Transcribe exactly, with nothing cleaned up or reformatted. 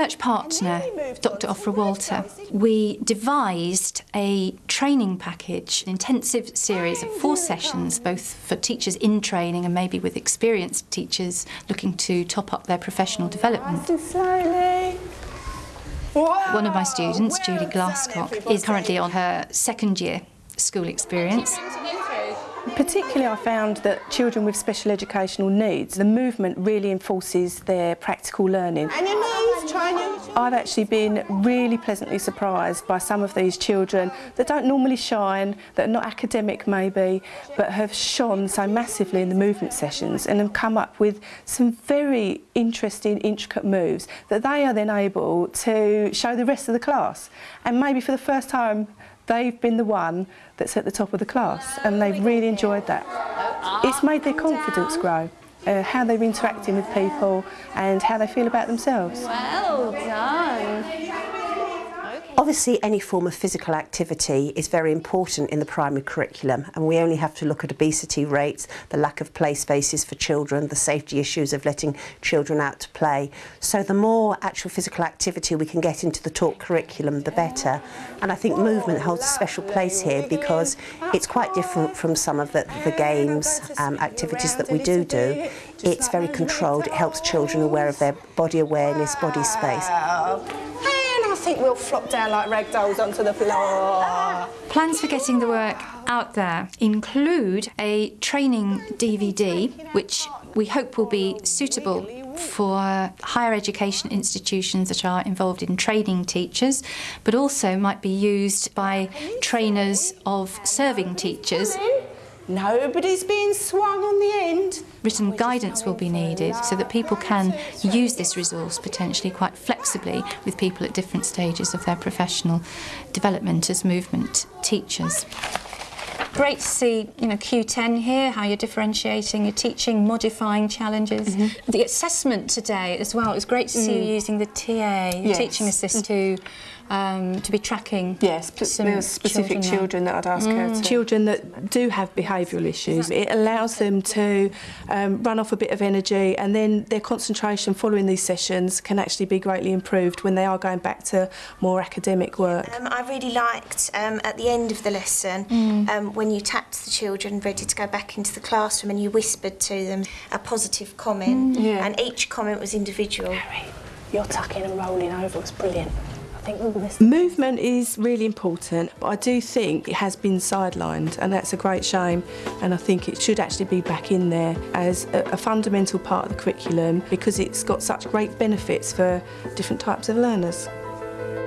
research partner, Doctor Ofra Walter, we devised a training package, an intensive series of four sessions, both for teachers in training and maybe with experienced teachers looking to top up their professional development. Slowly. Wow. One of my students, Julie Glasscock, is currently on her second year school experience. Particularly I found that children with special educational needs, the movement really enforces their practical learning. And your knees, try your knees. I've actually been really pleasantly surprised by some of these children that don't normally shine, that are not academic maybe, but have shone so massively in the movement sessions and have come up with some very interesting, intricate moves that they are then able to show the rest of the class. And maybe for the first time, they've been the one that's at the top of the class, and they've really enjoyed that. It's made their confidence grow, uh, how they're interacting with people and how they feel about themselves. Well done. Obviously, any form of physical activity is very important in the primary curriculum, and we only have to look at obesity rates, the lack of play spaces for children, the safety issues of letting children out to play. So the more actual physical activity we can get into the taught curriculum, the better. And I think movement holds a special place here because it's quite different from some of the, the games, um, activities that we do do. It's very controlled, it helps children aware of their body awareness, body space. I think we'll flop down like rag dolls onto the floor. Plans for getting the work out there include a training D V D, which we hope will be suitable for higher education institutions that are involved in training teachers, but also might be used by trainers of serving teachers. Nobody's being swung on the end. Written guidance will be needed so that people can use this resource potentially quite flexibly with people at different stages of their professional development as movement teachers. Great to see, you know, Q ten here, how you're differentiating your teaching, modifying challenges. Mm-hmm. The assessment today as well, it was great to see mm. you using the T A, yes. teaching assist to um, to be tracking. Yes, there's specific children, children that I'd ask mm. her to. Children that do have behavioural issues, it allows them to um, run off a bit of energy, and then their concentration following these sessions can actually be greatly improved when they are going back to more academic work. Um, I really liked um, at the end of the lesson mm. um, when you tapped the children ready to go back into the classroom and you whispered to them a positive comment, mm. yeah. and each comment was individual. Harry, you're tucking and rolling over, it was brilliant. I think this movement is really important, but I do think it has been sidelined, and that's a great shame, and I think it should actually be back in there as a, a fundamental part of the curriculum because it's got such great benefits for different types of learners.